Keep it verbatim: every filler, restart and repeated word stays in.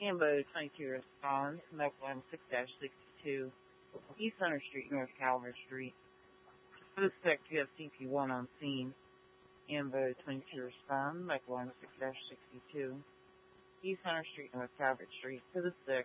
Ambo twenty-two responds, medical item six dash sixty-two, East Center Street, North Calvert Street. For the sick, you have C P one on scene. Ambo twenty-two responds, medical item six dash sixty-two, East Center Street, North Calvert Street. For the sick,